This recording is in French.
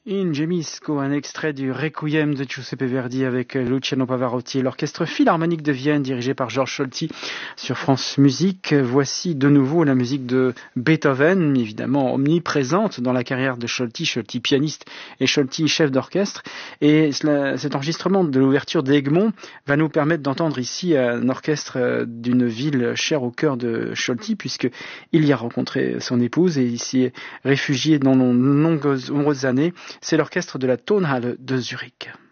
Ingemisco, un extrait du Requiem de Giuseppe Verdi avec Luciano Pavarotti et l'orchestre philharmonique de Vienne dirigé par Georges Solti sur France Musique. Voici de nouveau la musique de Beethoven, évidemment omniprésente dans la carrière de Solti, Solti pianiste et Solti chef d'orchestre. Et cet enregistrement de l'ouverture d'Egmont va nous permettre d'entendre ici un orchestre d'une ville chère au cœur de Solti, puisqu'il y a rencontré son épouse et il s'y est réfugié dans de nombreuses années. C'est l'orchestre de la Tonhalle de Zurich.